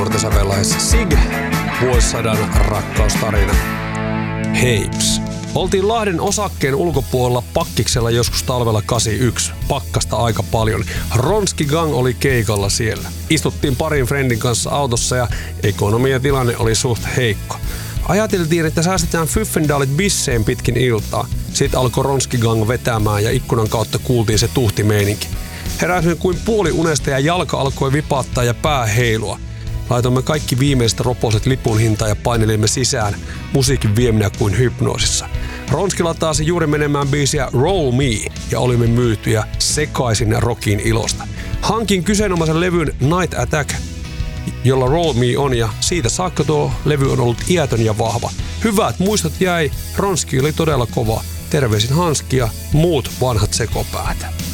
Sävelaisessa Sig, vuosisadan rakkaustarina. Heips. Oltiin Lahden osakkeen ulkopuolella Pakkiksella joskus talvella 81. Pakkasta aika paljon. Ronski Gang oli keikalla siellä. Istuttiin parin friendin kanssa autossa ja ekonomiatilanne oli suht heikko. Ajateltiin, että säästetään Fyffendaalit bisseen pitkin iltaa. Sitten alkoi Ronski Gang vetämään ja ikkunan kautta kuultiin se tuhtimeininki. Heräsimme kuin puoli unesta ja jalka alkoi vipaattaa ja pää heilua. Laitoimme kaikki viimeiset roposet lipun hintaan ja painelimme sisään, musiikin vieminä kuin hypnoosissa. Ronski latasi juuri menemään biisiä Roll Me ja olimme myytyjä sekaisin rockin ilosta. Hankin kyseenomaisen levyn Night Attack, jolla Roll Me on, ja siitä saakka tuo levy on ollut iätön ja vahva. Hyvät muistot jäi, Ronski oli todella kova. Terveisin Hanski ja muut vanhat sekopäät.